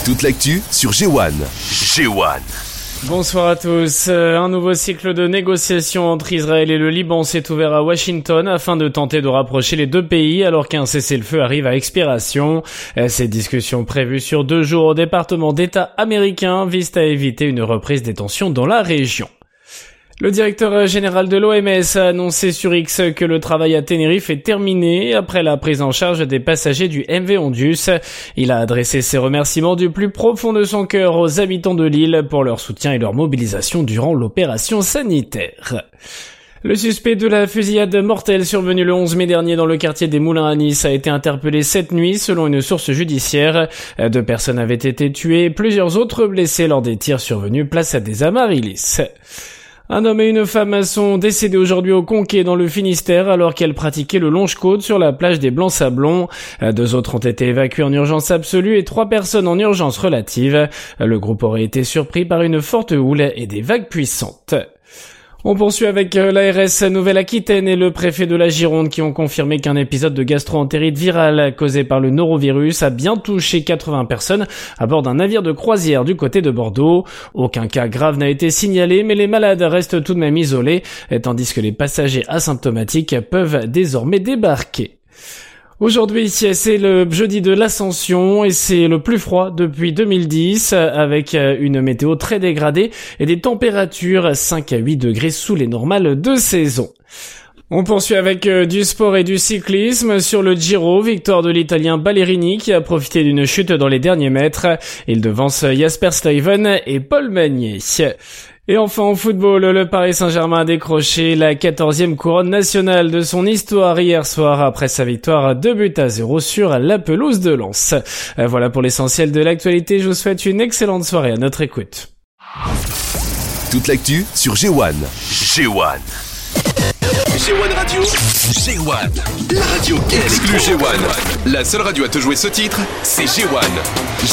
Toute l'actu sur G1. G1. Bonsoir à tous. Un nouveau cycle de négociations entre Israël et le Liban s'est ouvert à Washington afin de tenter de rapprocher les deux pays alors qu'un cessez-le-feu arrive à expiration. Ces discussions prévues sur 2 jours au département d'État américain visent à éviter une reprise des tensions dans la région. Le directeur général de l'OMS a annoncé sur X que le travail à Tenerife est terminé après la prise en charge des passagers du MV Ondius. Il a adressé ses remerciements du plus profond de son cœur aux habitants de l'île pour leur soutien et leur mobilisation durant l'opération sanitaire. Le suspect de la fusillade mortelle survenue le 11 mai dernier dans le quartier des Moulins à Nice a été interpellé cette nuit selon une source judiciaire. 2 personnes avaient été tuées et plusieurs autres blessées lors des tirs survenus place à des Amaryllis. Un homme et une femme sont décédés aujourd'hui au Conquet dans le Finistère alors qu'elles pratiquaient le longe-côte sur la plage des Blancs-Sablons. 2 autres ont été évacués en urgence absolue et 3 personnes en urgence relative. Le groupe aurait été surpris par une forte houle et des vagues puissantes. On poursuit avec l'ARS Nouvelle-Aquitaine et le préfet de la Gironde qui ont confirmé qu'un épisode de gastro-entérite virale causé par le norovirus a bien touché 80 personnes à bord d'un navire de croisière du côté de Bordeaux. Aucun cas grave n'a été signalé, mais les malades restent tout de même isolés, tandis que les passagers asymptomatiques peuvent désormais débarquer. Aujourd'hui, c'est le jeudi de l'Ascension et c'est le plus froid depuis 2010 avec une météo très dégradée et des températures 5 à 8 degrés sous les normales de saison. On poursuit avec du sport et du cyclisme. Sur le Giro, victoire de l'Italien Ballerini qui a profité d'une chute dans les derniers mètres. Il devance Jasper Stuyven et Paul Magnier. Et enfin en football, le Paris Saint-Germain a décroché la 14e couronne nationale de son histoire hier soir après sa victoire 2-0 sur la pelouse de Lens. Voilà pour l'essentiel de l'actualité, je vous souhaite une excellente soirée à notre écoute. Toute l'actu sur G1. G1. G1 Radio. G1. La radio exclue G1. La seule radio à te jouer ce titre, c'est G1.